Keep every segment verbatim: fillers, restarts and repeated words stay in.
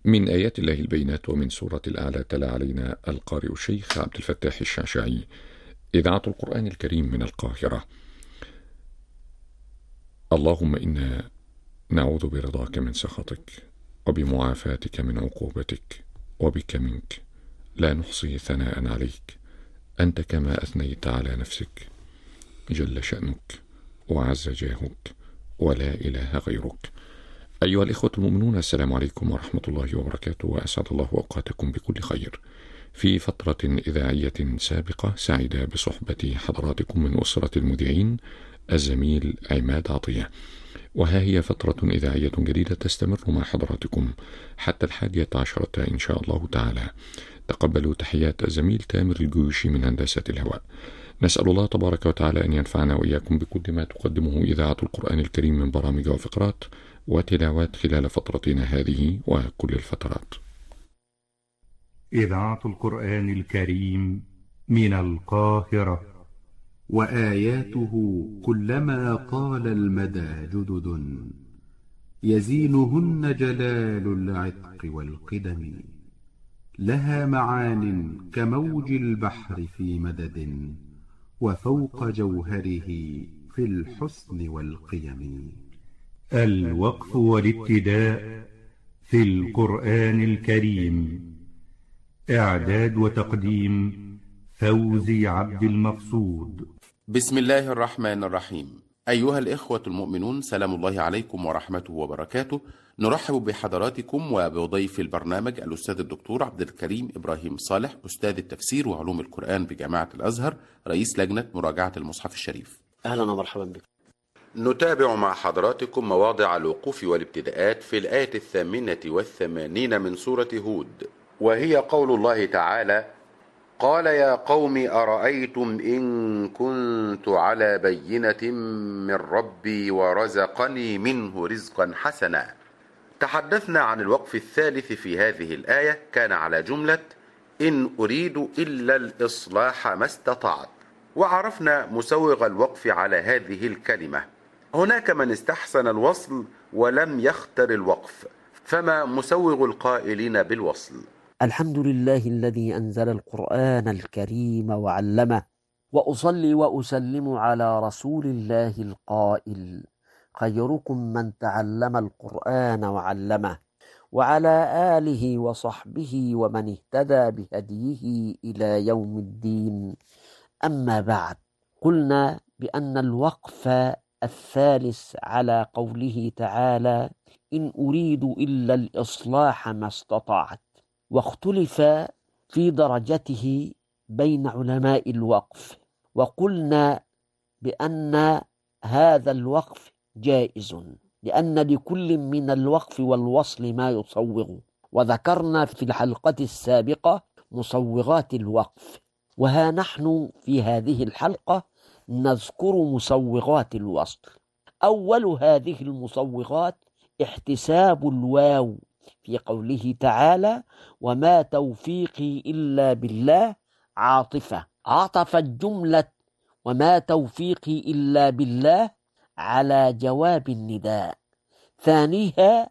من آيات الله البينات ومن سورة الأعلى تلا علينا القارئ الشيخ عبد الفتاح الشعشعي. إذاعة القرآن الكريم من القاهرة. اللهم إنا نعوذ برضاك من سخطك وبمعافاتك من عقوبتك وبك منك، لا نحصي ثناء عليك، أنت كما أثنيت على نفسك، جل شأنك وعز جاهك ولا إله غيرك. أيها الإخوة المؤمنون، السلام عليكم ورحمة الله وبركاته، وأسعد الله أوقاتكم بكل خير. في فترة إذاعية سابقة سعيدة بصحبة حضراتكم من أسرة المذيعين الزميل عماد عطية، وها هي فترة إذاعية جديدة تستمر مع حضراتكم حتى الحادية عشرة إن شاء الله تعالى. تقبلوا تحيات الزميل تامر الجيوشي من هندسة الهواء. نسأل الله تبارك وتعالى أن ينفعنا وإياكم بكل ما تقدمه إذاعة القرآن الكريم من برامج وفقرات وتلاوات خلال فترتنا هذه وكل الفترات. إذاعة القرآن الكريم من القاهرة. وآياته كلما طال المدى جدد، يزينهن جلال العتق والقدم. لها معان كموج البحر في مدد، وفوق جوهره في الحسن والقيم. الوقف والابتداء في القرآن الكريم. إعداد وتقديم فوزي عبد المقصود. بسم الله الرحمن الرحيم. أيها الإخوة المؤمنون، سلام الله عليكم ورحمته وبركاته. نرحب بحضراتكم وبضيف البرنامج الأستاذ الدكتور عبد الكريم إبراهيم صالح، أستاذ التفسير وعلوم القرآن بجامعة الأزهر، رئيس لجنة مراجعة المصحف الشريف. أهلا ومرحبا بك. نتابع مع حضراتكم مواضع الوقوف والابتداءات في الآية الثامنة والثمانين من سورة هود، وهي قول الله تعالى: قال يا قوم أرأيتم إن كنت على بينة من ربي ورزقني منه رزقا حسنا. تحدثنا عن الوقف الثالث في هذه الآية، كان على جملة إن أريد إلا الإصلاح ما استطعت، وعرفنا مسوغ الوقف على هذه الكلمة. هناك من استحسن الوصل ولم يختر الوقف، فما مسوغ القائلين بالوصل؟ الحمد لله الذي أنزل القرآن الكريم وعلمه، وأصلي وأسلم على رسول الله القائل: خيركم من تعلم القرآن وعلمه، وعلى آله وصحبه ومن اهتدى بهديه إلى يوم الدين. أما بعد، قلنا بأن الوقف الثالث على قوله تعالى: إن أريد إلا الإصلاح ما استطعت، واختلف في درجته بين علماء الوقف، وقلنا بأن هذا الوقف جائز، لأن لكل من الوقف والوصل ما يصوغ، وذكرنا في الحلقة السابقة مصوغات الوقف، وها نحن في هذه الحلقة نذكر مصوغات الوصل. أول هذه المصوغات احتساب الواو في قوله تعالى: وما توفيقي إلا بالله، عاطفة، عطف الجملة وما توفيقي إلا بالله على جواب النداء. ثانيها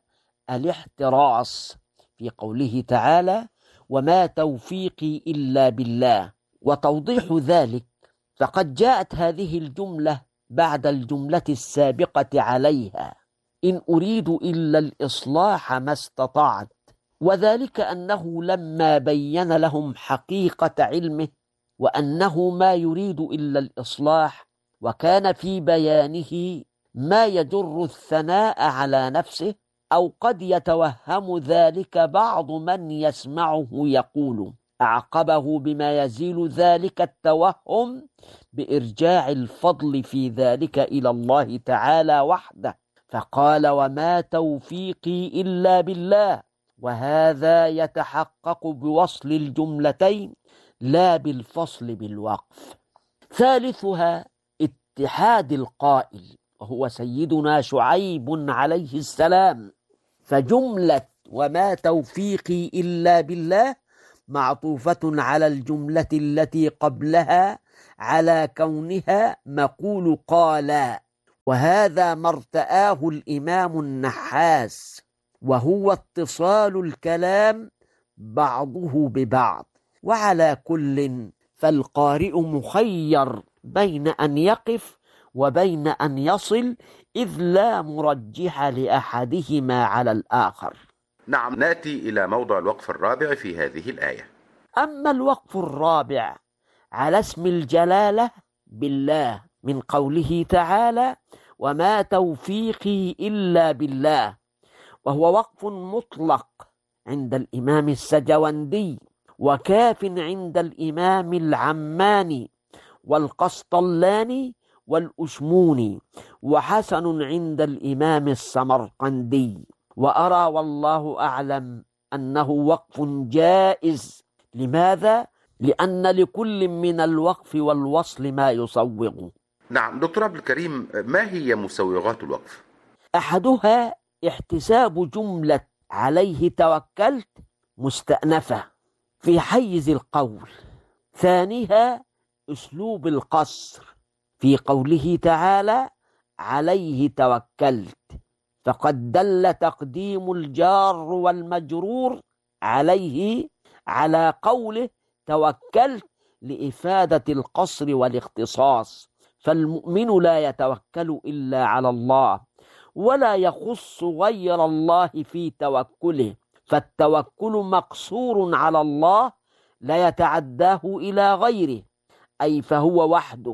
الاحتراس في قوله تعالى: وما توفيقي إلا بالله. وتوضيح ذلك، فقد جاءت هذه الجملة بعد الجملة السابقة عليها: إن أريد إلا الإصلاح ما استطعت، وذلك أنه لما بين لهم حقيقة علمه وأنه ما يريد إلا الإصلاح، وكان في بيانه ما يجر الثناء على نفسه، أو قد يتوهم ذلك بعض من يسمعه يقول، أعقبه بما يزيل ذلك التوهم بإرجاع الفضل في ذلك إلى الله تعالى وحده، فقال: وما توفيقي إلا بالله. وهذا يتحقق بوصل الجملتين لا بالفصل بالوقف. ثالثها اتحاد القائل، وهو سيدنا شعيب عليه السلام، فجملة وما توفيقي إلا بالله معطوفة على الجملة التي قبلها على كونها مقول قال، وهذا ما ارتآه الإمام النحاس وهو اتصال الكلام بعضه ببعض. وعلى كل فالقارئ مخير بين أن يقف وبين أن يصل، إذ لا مرجح لأحدهما على الآخر. نعم، نأتي إلى موضع الوقف الرابع في هذه الآية. أما الوقف الرابع على اسم الجلالة بالله من قوله تعالى: وما توفيقي إلا بالله، وهو وقف مطلق عند الإمام السجوندي، وكاف عند الإمام العماني والقسطلاني والأشموني، وحسن عند الإمام السمرقندي. وأرى والله أعلم أنه وقف جائز. لماذا؟ لأن لكل من الوقف والوصل ما يصوغ. نعم دكتور عبد الكريم، ما هي مسوغات الوقف؟ أحدها احتساب جملة عليه توكلت مستأنفة في حيز القول. ثانيها أسلوب القصر في قوله تعالى: عليه توكلت، فقد دل تقديم الجار والمجرور عليه على قوله توكلت لإفادة القصر والاختصاص، فالمؤمن لا يتوكل إلا على الله، ولا يخص غير الله في توكله، فالتوكل مقصور على الله لا يتعداه إلى غيره، أي فهو وحده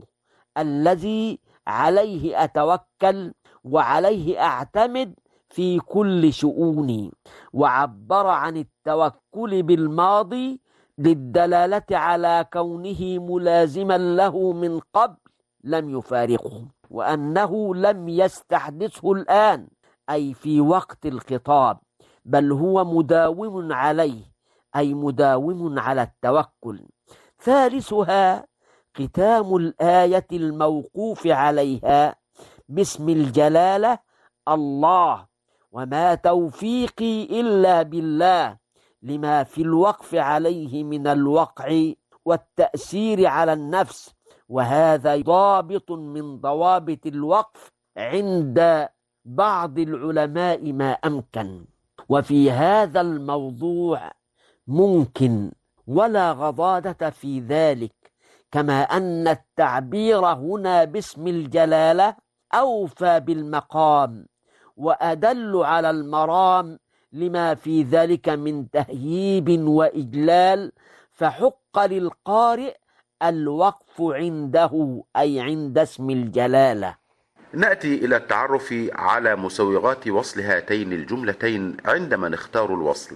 الذي عليه أتوكل وعليه أعتمد في كل شؤوني. وعبر عن التوكل بالماضي للدلالة على كونه ملازما له من قبل لم يفارقه، وأنه لم يستحدثه الآن أي في وقت الخطاب، بل هو مداوم عليه أي مداوم على التوكل. ثالثها ختام الآية الموقوف عليها باسم الجلالة الله، وما توفيقي إلا بالله، لما في الوقف عليه من الوقع والتأثير على النفس، وهذا ضابط من ضوابط الوقف عند بعض العلماء ما أمكن. وفي هذا الموضوع ممكن ولا غضاضة في ذلك، كما أن التعبير هنا باسم الجلالة أوفى بالمقام وأدل على المرام لما في ذلك من تهييب وإجلال، فحق للقارئ الوقف عنده أي عند اسم الجلالة. نأتي إلى التعرف على مسوغات وصل هاتين الجملتين عندما نختار الوصل.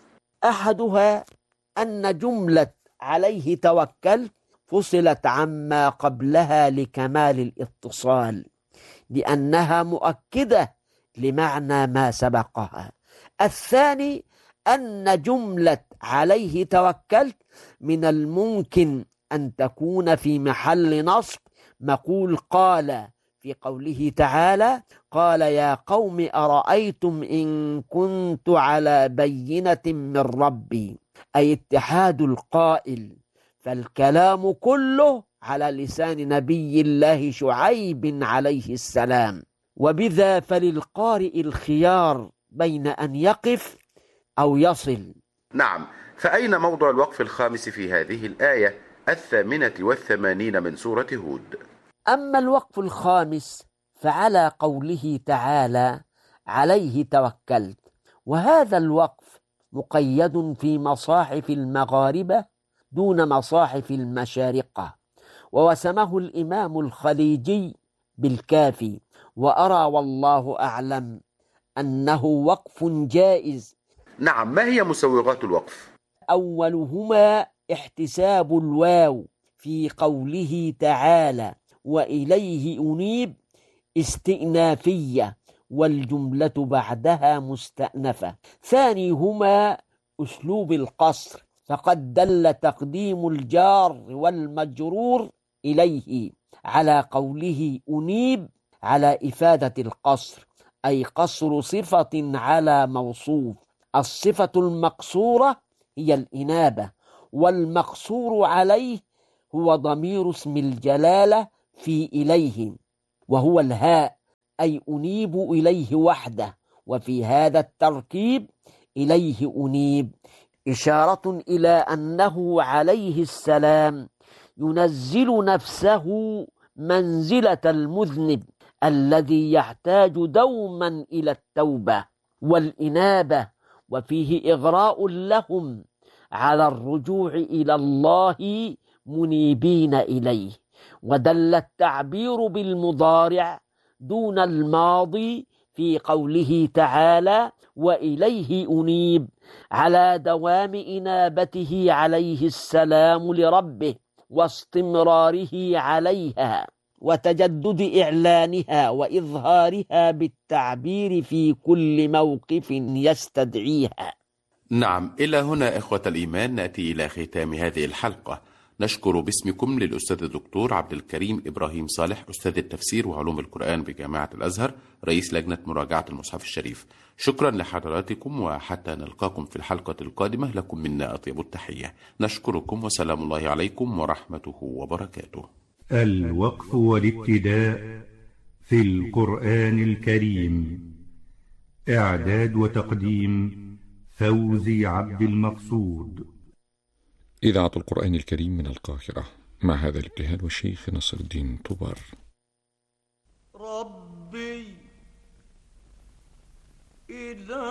أحدها أن جملة عليه توكل فصلت عما قبلها لكمال الاتصال، لأنها مؤكدة لمعنى ما سبقها. الثاني أن جملة عليه توكلت من الممكن أن تكون في محل نصب مقول قال في قوله تعالى: قال يا قوم أرأيتم إن كنت على بينة من ربي، أي اتحاد القائل، فالكلام كله على لسان نبي الله شعيب عليه السلام. وبذا فللقارئ الخيار بين أن يقف أو يصل. نعم، فأين موضع الوقف الخامس في هذه الآية الثامنة والثمانين من سورة هود؟ أما الوقف الخامس فعلى قوله تعالى: عليه توكلت، وهذا الوقف مقيد في مصاحف المغاربة دون مصاحف المشارقة، ووسمه الإمام الخليجي بالكافي. وأرى والله أعلم أنه وقف جائز. نعم، ما هي مسوغات الوقف؟ أولهما احتساب الواو في قوله تعالى: وإليه أنيب استئنافية، والجملة بعدها مستأنفة. ثانيهما أسلوب القصر، فقد دل تقديم الجار والمجرور إليه على قوله أنيب على إفادة القصر، أي قصر صفة على موصوف. الصفة المقصورة هي الإنابة، والمقصور عليه هو ضمير اسم الجلالة في إليه، وهو الهاء، أي أنيب إليه وحده، وفي هذا التركيب إليه أنيب إشارة إلى أنه عليه السلام ينزل نفسه منزلة المذنب الذي يحتاج دوما إلى التوبة والإنابة، وفيه إغراء لهم على الرجوع إلى الله منيبين إليه. ودل التعبير بالمضارع دون الماضي في قوله تعالى وإليه أنيب على دوام إنابته عليه السلام لربه واستمراره عليها وتجدد إعلانها وإظهارها بالتعبير في كل موقف يستدعيها. نعم، إلى هنا إخوة الإيمان نأتي إلى ختام هذه الحلقة. نشكر باسمكم للأستاذ الدكتور عبد الكريم إبراهيم صالح، أستاذ التفسير وعلوم القرآن بجامعة الأزهر، رئيس لجنة مراجعة المصحف الشريف. شكرا لحضراتكم، وحتى نلقاكم في الحلقة القادمة لكم منا أطيب التحية. نشكركم وسلام الله عليكم ورحمته وبركاته. الوقف والابتداء في القرآن الكريم، إعداد وتقديم فوزي عبد المقصود. إذاعة القرآن الكريم من القاهرة، مع هذا الابتهال والشيخ نصر الدين طبر. ربي إله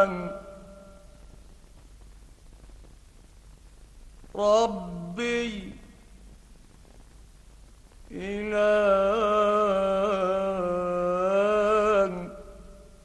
ربي